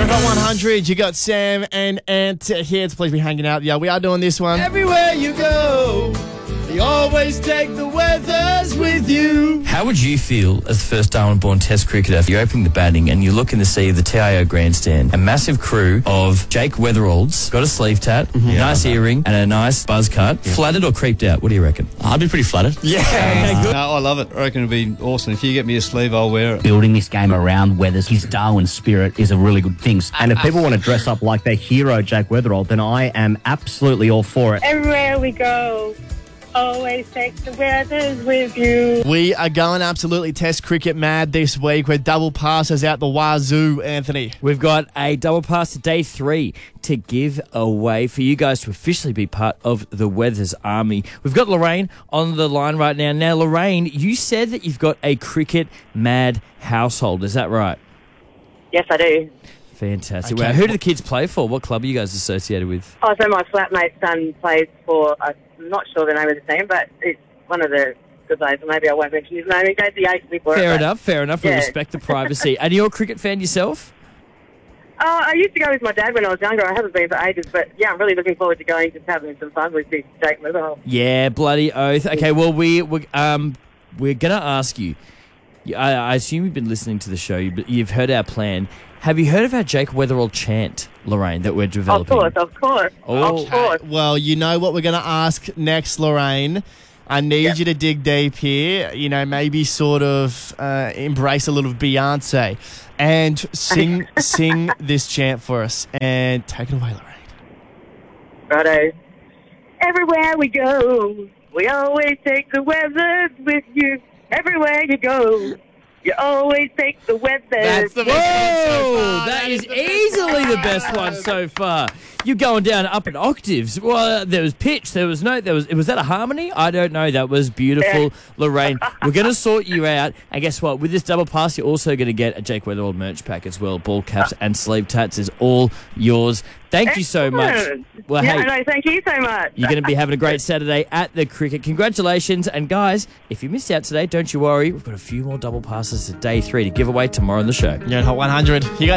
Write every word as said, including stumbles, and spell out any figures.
You're Hot one hundred. You got Sam and Ant here. It's a pleasure to be hanging out. Yeah, we are doing this one. Everywhere you go, you always take the weathers with you. How would you feel as the first Darwin-born Test cricketer? You're opening the batting and you look in to see the T I O grandstand. A massive crew of Jake Weatheralds, got a sleeve tat, mm-hmm. yeah, nice earring, and a nice buzz cut. Yeah. Flattered or creeped out? What do you reckon? I'd be pretty flattered. Yeah. Okay, good. No, I love it. I reckon it'd be awesome. If you get me a sleeve, I'll wear it. Building this game around Weathers, his Darwin spirit is a really good thing. And if people want to dress up like their hero, Jake Weatherald, then I am absolutely all for it. Everywhere we go, always take the weathers with you. We are going absolutely Test cricket mad this week. We're double passes out the wazoo, Anthony. We've got a double pass to day three to give away for you guys to officially be part of the Weathers Army. We've got Lorraine on the line right now. Now, Lorraine, you said that you've got a cricket mad household. Is that right? Yes, I do. Fantastic. Okay. Wow. Who do the kids play for? What club are you guys associated with? Oh, so my flatmate's son plays for, I'm not sure the name of the team, but it's one of the good players. Maybe I won't mention his name. He goes the eight before Fair it, enough, fair enough. We yeah. respect the privacy. And you're a cricket fan yourself? Oh, I used to go with my dad when I was younger. I haven't been for ages, but yeah, I'm really looking forward to going to having some fun with this Jake Weatherald. Yeah, bloody oath. Okay, well, we, we, um, we're going to ask you, I, I assume you've been listening to the show, but you've heard our plan. Have you heard of our Jake Weatherald chant, Lorraine, that we're developing? Of course, of course, oh. of course. Well, you know what we're going to ask next, Lorraine. I need yep. you to dig deep here. You know, maybe sort of uh, embrace a little Beyonce and sing sing this chant for us. And take it away, Lorraine. Righto. Everywhere we go, we always take the weathers with you. Everywhere you go, you always take the weathers. That's the Whoa, best one so far. that That is is the best easily the one. best one so far. You're going down up in octaves. Well, uh, there was pitch, there was note, there was. Was that a harmony? I don't know. That was beautiful, Lorraine. We're going to sort you out, and guess what? With this double pass, you're also going to get a Jake Weatherald merch pack as well. Ball caps and sleeve tats is all yours. Thank you so much. Excellent. Well, yeah, hey, no, thank you so much. you're going to be having a great Saturday at the cricket. Congratulations. And guys, if you missed out today, don't you worry. We've got a few more double passes to day three to give away tomorrow on the show. You're at Hot one hundred. You guys